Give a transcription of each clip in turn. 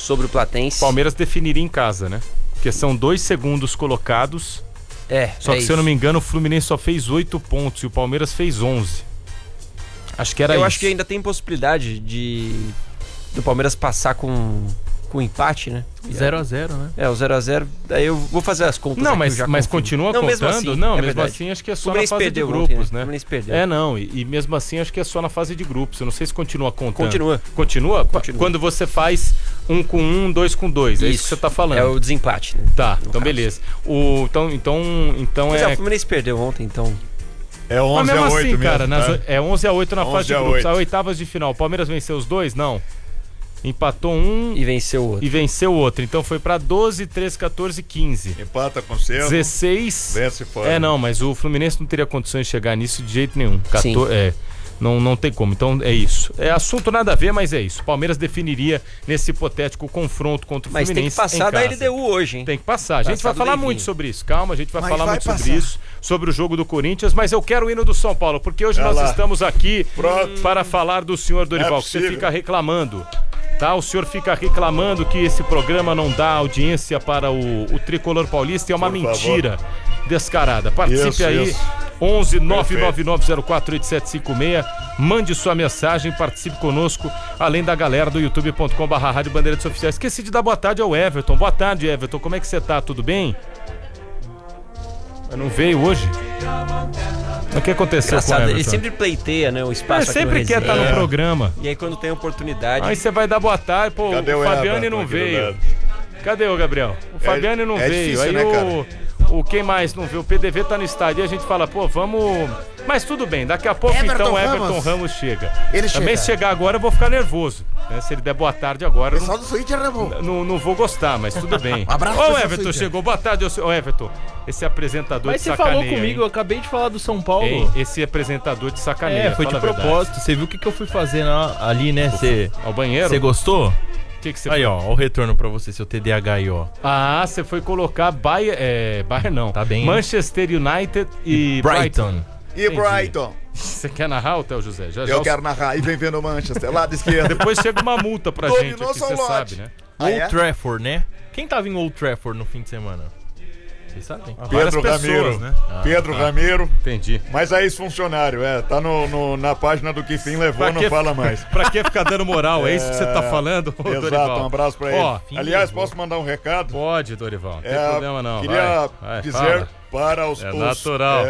sobre o Platense. Palmeiras definiria em casa, né? Porque são 2 segundos colocados. Só que, se eu não me engano, o Fluminense só fez 8 pontos e o Palmeiras fez 11. Acho que era isso. Eu acho que ainda tem possibilidade do Palmeiras passar com empate, né? 0x0, né? O 0x0. Daí eu vou fazer as contas. Não, mas continua contando? Mesmo assim, mesmo assim acho que é só na fase de grupos, né? E mesmo assim acho que é só na fase de grupos. Eu não sei se continua contando. Continua? Quando você faz 1 com 1, 2 com 2. É isso que você tá falando. É o desempate, né? Tá, então beleza. Mas o Fluminense perdeu ontem, então... É 11-8 assim, mesmo, cara, tá? é 11-8 na fase de grupos. As oitavas de final. O Palmeiras venceu os 2? Não. Empatou um e venceu o outro. Então foi pra 12, 13, 14, 15. Empata com o Cerro. 16. Vence fora. Não, mas o Fluminense não teria condições de chegar nisso de jeito nenhum. Não tem como. Então é isso. É assunto nada a ver, mas é isso. O Palmeiras definiria nesse hipotético confronto contra o Fluminense. Mas tem que passar da LDU hoje, hein? Tem que passar. A gente vai falar muito sobre isso. Calma, a gente vai falar muito sobre isso, sobre o jogo do Corinthians, mas eu quero o hino do São Paulo, porque hoje nós estamos aqui para falar do senhor Dorival, que você fica reclamando. Tá, o senhor fica reclamando que esse programa não dá audiência para o Tricolor Paulista, e é uma mentira descarada. Participe aí, 11 99904 8756, mande sua mensagem, participe conosco, além da galera do youtube.com/Rádio Bandeirantes Oficiais. Esqueci de dar boa tarde ao Everton. Boa tarde, Everton, como é que você tá? Tudo bem? Não veio hoje? O que aconteceu com o Everton? Ele sempre pleiteia, né, o espaço. Ele sempre quer estar no programa. E aí quando tem oportunidade... Aí você vai dar boa tarde, pô. Cadê o Fabiane Everton não veio. Cadê o Gabriel? O Fabiane não veio. Difícil, aí né, o quem mais não viu? O PDV tá no estádio e a gente fala, pô, vamos... Mas tudo bem, daqui a pouco então o Everton Ramos chega. Também se chegar agora eu vou ficar nervoso, né? Se ele der boa tarde agora, o pessoal do Twitter não vou gostar, mas tudo bem. Um abraço. Ô, Everton chegou, boa tarde, ô Everton. Esse apresentador mas de sacaneia. Mas você falou comigo, eu acabei de falar do São Paulo. Esse apresentador de sacaneia. Foi de propósito. Você viu o que eu fui fazer ali, né? Ao banheiro? Você gostou? Que você aí, ó o retorno pra você, seu TDAH aí, ó. Ah, você foi colocar Bayern não. Tá bem. Manchester United e Brighton. E Brighton. Você quer narrar, Théo José? Eu quero narrar. E vem vendo o Manchester, lado esquerdo. Depois chega uma multa pra gente, aqui, você sabe, né? Old Trafford, né? Quem tava em Old Trafford no fim de semana? Vocês sabem? Pedro Ramiro, né? Pedro Ramiro. Entendi. Mas é ex-funcionário, tá na página do Que Fim Levou, não fala mais. Pra que ficar dando moral? É isso que você tá falando, Exato, Dorival? Um abraço pra ele. Aliás, posso mandar um recado? Pode, Dorival, não tem problema não. Queria dizer para os... natural.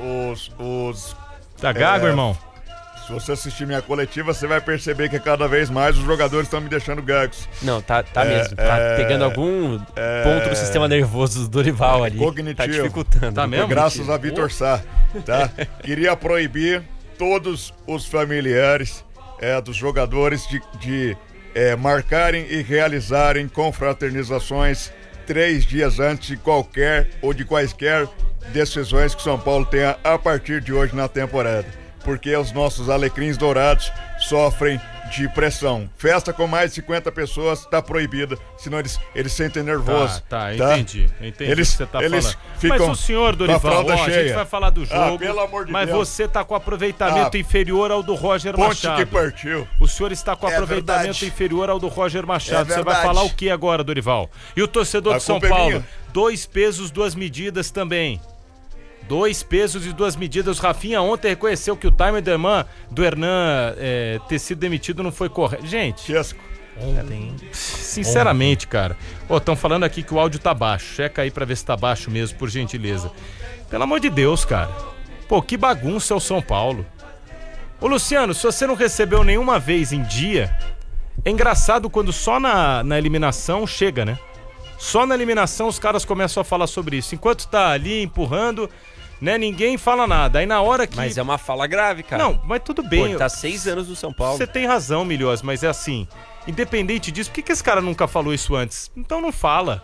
Tá gago, irmão? Se você assistir minha coletiva, você vai perceber que cada vez mais os jogadores estão me deixando gagos. Não, tá mesmo. Tá pegando algum ponto do sistema nervoso do Dorival ali. Cognitivo. Tá dificultando. Tá mesmo? Graças a Vitor Sá. Tá? Queria proibir todos os familiares dos jogadores de marcarem e realizarem confraternizações 3 dias antes de qualquer ou de quaisquer decisões que São Paulo tenha a partir de hoje na temporada. Porque os nossos alecrins dourados sofrem de pressão. Festa com mais de 50 pessoas tá proibida, senão eles sentem nervoso. Tá? Entendi o que você tá falando. Ficam mas o senhor, Dorival, a gente vai falar do jogo, pelo amor de mas Deus. Você tá com aproveitamento inferior ao do Roger Machado. Que partiu. O senhor está com aproveitamento inferior ao do Roger Machado. Você vai falar o que agora, Dorival? E o torcedor de São Paulo? 2 pesos, 2 medidas também. 2 pesos e 2 medidas. O Rafinha ontem reconheceu que o time do Hernan ter sido demitido não foi correto. Gente, ontem, sinceramente, cara. Estão falando aqui que o áudio tá baixo. Checa aí pra ver se tá baixo mesmo, por gentileza. Pelo amor de Deus, cara. Pô, que bagunça é o São Paulo. Ô, Luciano, se você não recebeu nenhuma vez em dia, é engraçado quando só na eliminação chega, né? Só na eliminação os caras começam a falar sobre isso. Enquanto tá ali empurrando, né, ninguém fala nada. Aí na hora que... Mas é uma fala grave, cara. Não, mas tudo bem. Pô, ele tá 6 anos no São Paulo. Você tem razão, Milhões, mas é assim, independente disso, por que esse cara nunca falou isso antes? Então não fala.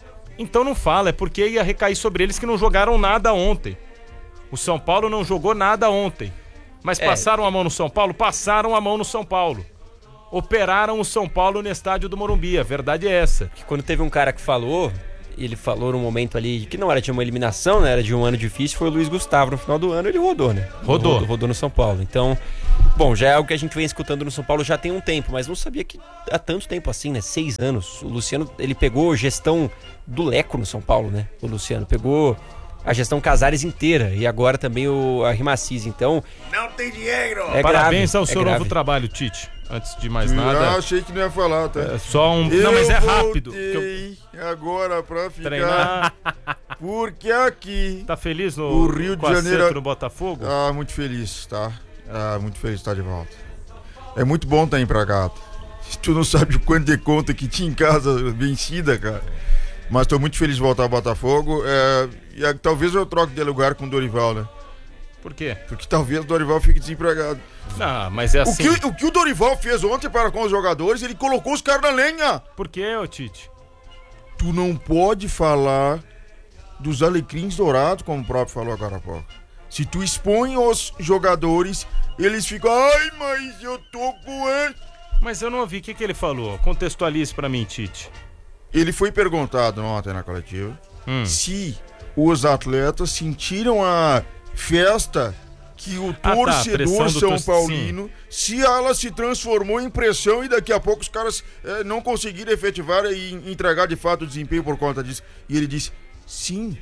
É porque ia recair sobre eles que não jogaram nada ontem. O São Paulo não jogou nada ontem. Mas passaram a mão no São Paulo? Passaram a mão no São Paulo. Operaram o São Paulo no estádio do Morumbi, a verdade é essa. Que quando teve um cara que falou, ele falou num momento ali que não era de uma eliminação, né? Era de um ano difícil, foi o Luiz Gustavo. No final do ano ele rodou, né? Rodou no São Paulo. Então, Bom, já é algo que a gente vem escutando no São Paulo já tem um tempo, mas não sabia que há tanto tempo assim, né? 6 anos. O Luciano, ele pegou gestão do Leco no São Paulo, né? O Luciano pegou a gestão Casares inteira e agora também a Rimacis, então... Não tem dinheiro! Parabéns ao seu novo trabalho, Tite. Antes de mais nada... Eu achei que não ia falar, tá? É só um... Não, mas é rápido. Agora pra ficar... Treinar. Porque aqui... Tá feliz no Rio de Janeiro no Botafogo? Ah, muito feliz, tá? Muito feliz de estar de volta. É muito bom estar empregado. Tu não sabe o quanto de conta que tinha em casa vencida, cara. Mas estou muito feliz de voltar ao Botafogo. E talvez eu troque de lugar com o Dorival, né? Por quê? Porque talvez o Dorival fique desempregado. Não, mas é assim... O que o Dorival fez ontem para com os jogadores, ele colocou os caras na lenha. Por quê, ô Tite? Tu não pode falar dos alecrins dourados, como o próprio falou agora há pouco. Se tu expõe os jogadores, eles ficam... Ai, mas eu tô com ele. Mas eu não ouvi. O que ele falou? Contextualize pra mim, Tite. Ele foi perguntado ontem na coletiva se os atletas sentiram a festa que o torcedor São Paulino, se ela se transformou em pressão e daqui a pouco os caras não conseguiram efetivar e entregar de fato o desempenho por conta disso. E ele disse, sim.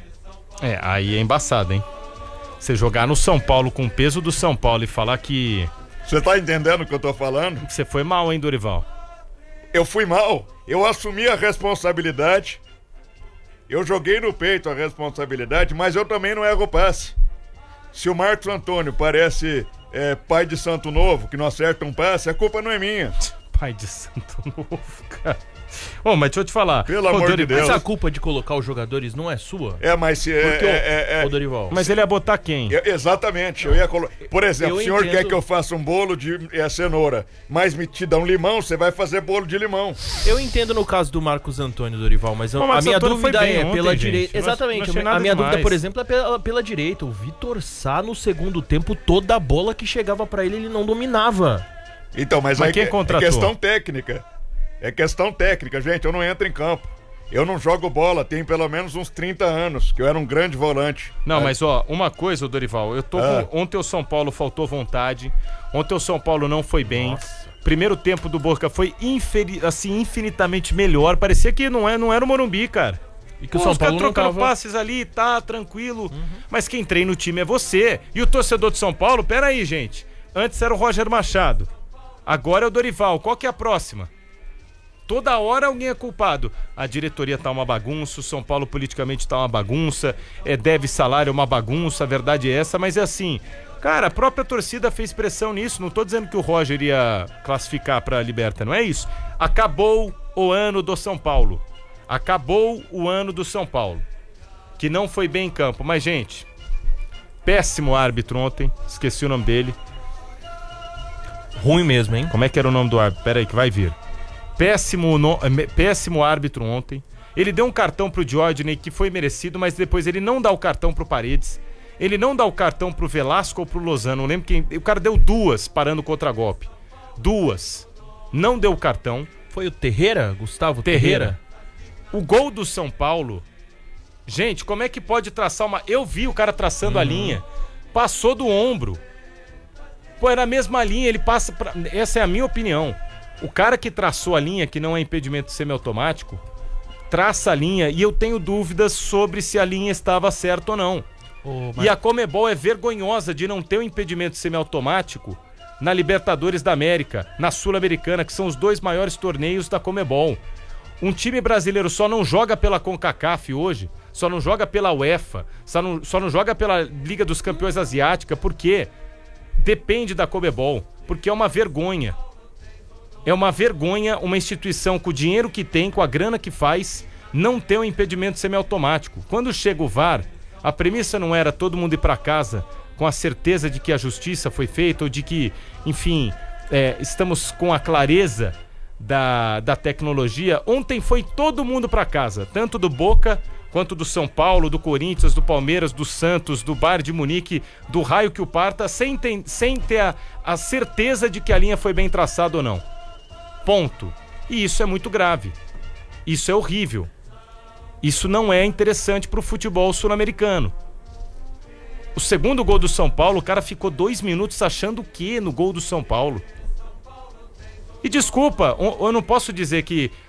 Aí é embaçado, hein? Você jogar no São Paulo com o peso do São Paulo e falar que... Você tá entendendo o que eu tô falando? Você foi mal, hein, Dorival? Eu fui mal. Eu assumi a responsabilidade. Eu joguei no peito a responsabilidade, mas eu também não erro o passe. Se o Marcos Antônio parece pai de santo novo, que não acerta um passe, a culpa não é minha. Pai de santo novo, cara. Ô, mas deixa eu te falar. Pelo amor de Deus. Mas a culpa de colocar os jogadores não é sua? Mas se o Dorival. Mas ele ia botar quem? Exatamente. Eu ia colocar. Por exemplo, o senhor quer que eu faça um bolo de cenoura, mas me te dá um limão, você vai fazer bolo de limão. Eu entendo no caso do Marcos Antônio, Dorival, mas a minha dúvida é pela direita. Exatamente. A minha dúvida, por exemplo, é pela direita. O Vitor Sá, no segundo tempo, toda a bola que chegava pra ele não dominava. Então, mas quem contratou? É questão técnica. É questão técnica, gente, eu não entro em campo. Eu não jogo bola, tem pelo menos uns 30 anos, que eu era um grande volante. Não, mas uma coisa, Dorival, ontem o São Paulo faltou vontade, ontem o São Paulo não foi bem. Nossa. Primeiro tempo do Boca foi infinitamente melhor, parecia que não era o Morumbi, cara. E que o São Paulo trocando passes ali, tá tranquilo. Mas quem treina o time é você. E o torcedor de São Paulo, peraí, gente. Antes era o Roger Machado, agora é o Dorival. Qual que é a próxima? Toda hora alguém é culpado. A diretoria tá uma bagunça, o São Paulo politicamente tá uma bagunça, deve salário é uma bagunça, a verdade é essa, mas é assim, cara, a própria torcida fez pressão nisso, não tô dizendo que o Roger ia classificar pra Liberta, não é isso. Acabou o ano do São Paulo. Acabou o ano do São Paulo. Que não foi bem em campo, mas gente, péssimo árbitro ontem, esqueci o nome dele. Ruim mesmo, hein? Como é que era o nome do árbitro? Pera aí que vai vir. Péssimo árbitro ontem. Ele deu um cartão pro Diógenes que foi merecido, mas depois ele não dá o cartão pro Paredes. Ele não dá o cartão pro Velasco ou pro Lozano. Não lembro quem. O cara deu 2 parando contra-golpe. 2. Não deu o cartão. Foi o Terreira? Gustavo Terreira? O gol do São Paulo. Gente, como é que pode traçar uma... Eu vi o cara traçando a linha. Passou do ombro. Pô, era a mesma linha, ele passa pra... Essa é a minha opinião. O cara que traçou a linha, que não é impedimento semiautomático, traça a linha e eu tenho dúvidas sobre se a linha estava certa ou não. E a Conmebol é vergonhosa de não ter o impedimento semiautomático na Libertadores da América, na Sul-Americana, que são os 2 maiores torneios da Conmebol. Um time brasileiro só não joga pela CONCACAF hoje, só não joga pela UEFA, só não joga pela Liga dos Campeões Asiática, por quê? Depende da Conmebol, porque é uma vergonha. É uma vergonha uma instituição com o dinheiro que tem, com a grana que faz, não ter um impedimento semiautomático. Quando chega o VAR, a premissa não era todo mundo ir para casa com a certeza de que a justiça foi feita ou de que, enfim, estamos com a clareza da tecnologia. Ontem foi todo mundo para casa, tanto do Boca quanto do São Paulo, do Corinthians, do Palmeiras, do Santos, do Bayern de Munique, do raio que o parta, sem ter a certeza de que a linha foi bem traçada ou não. Ponto. E isso é muito grave. Isso é horrível. Isso não é interessante para o futebol sul-americano. O segundo gol do São Paulo, o cara ficou 2 minutos achando o quê no gol do São Paulo? E desculpa, eu não posso dizer que